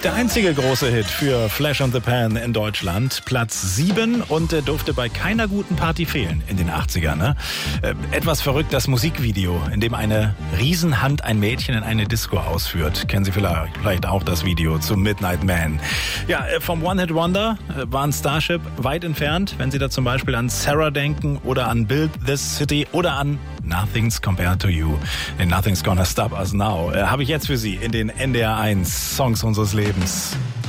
Der einzige große Hit für Flash and the Pan in Deutschland. Platz 7 und durfte bei keiner guten Party fehlen in den 80ern. Ne? Etwas verrückt das Musikvideo, in dem eine Riesenhand ein Mädchen in eine Disco ausführt. Kennen Sie vielleicht auch das Video zum Midnight Man. Ja, vom One-Hit-Wonder waren Starship weit entfernt, wenn Sie da zum Beispiel an Sarah denken oder an Build This City oder an Nothing's Compared to You. And Nothing's Gonna Stop Us Now. Habe ich jetzt für Sie in den NDR 1 Songs unseres Lebens.